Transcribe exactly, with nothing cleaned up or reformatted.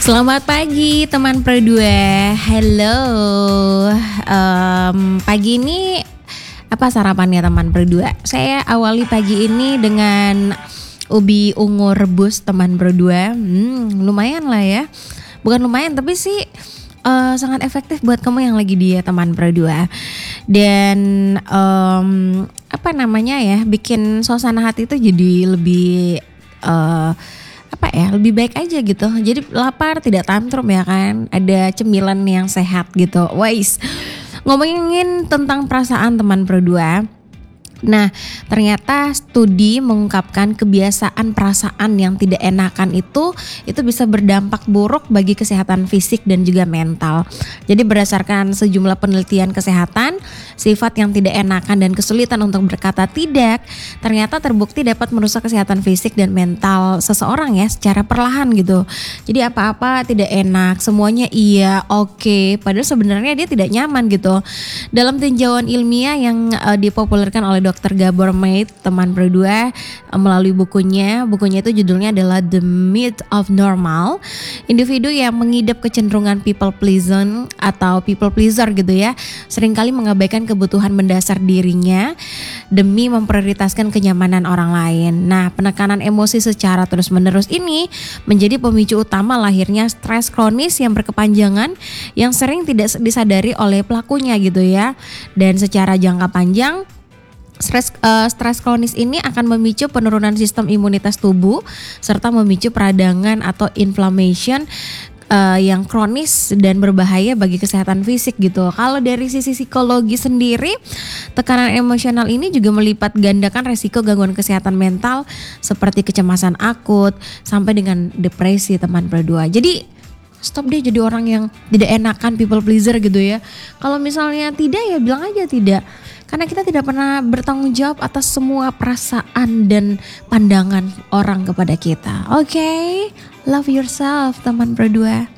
Selamat pagi teman Perdua. Halo. Um, pagi ini apa sarapannya teman Perdua? Saya awali pagi ini dengan ubi ungu rebus teman Perdua. Hmm, lumayan lah ya. Bukan lumayan tapi sih uh, sangat efektif buat kamu yang lagi diet teman Perdua. Dan um, apa namanya ya? Bikin suasana hati itu jadi lebih uh, apa ya, lebih baik aja gitu. Jadi lapar tidak tantrum ya kan, ada cemilan yang sehat gitu. Wais, ngomongin tentang perasaan teman Perdua. Nah, ternyata studi mengungkapkan kebiasaan perasaan yang tidak enakan itu itu bisa berdampak buruk bagi kesehatan fisik dan juga mental. Jadi berdasarkan sejumlah penelitian kesehatan, sifat yang tidak enakan dan kesulitan untuk berkata tidak ternyata terbukti dapat merusak kesehatan fisik dan mental seseorang ya secara perlahan gitu. Jadi apa-apa tidak enak, semuanya iya, oke, okay, padahal sebenarnya dia tidak nyaman gitu. Dalam tinjauan ilmiah yang uh, dipopulerkan oleh dokter Gabor Maté teman Perdua melalui bukunya, bukunya itu judulnya adalah The Myth of Normal. Individu yang mengidap kecenderungan people pleaser atau people pleaser gitu ya, seringkali mengabaikan kebutuhan mendasar dirinya demi memprioritaskan kenyamanan orang lain. Nah, penekanan emosi secara terus-menerus ini menjadi pemicu utama lahirnya stres kronis yang berkepanjangan yang sering tidak disadari oleh pelakunya gitu ya. Dan secara jangka panjang Stres, uh, stres kronis ini akan memicu penurunan sistem imunitas tubuh serta memicu peradangan atau inflammation uh, yang kronis dan berbahaya bagi kesehatan fisik gitu. Kalau dari sisi psikologi sendiri, tekanan emosional ini juga melipat gandakan resiko gangguan kesehatan mental seperti kecemasan akut sampai dengan depresi teman Perdua. Jadi stop deh jadi orang yang tidak enakan people pleaser gitu ya. Kalau misalnya tidak ya bilang aja tidak. Karena kita tidak pernah bertanggung jawab atas semua perasaan dan pandangan orang kepada kita. Oke, okay? Love yourself teman Perdua.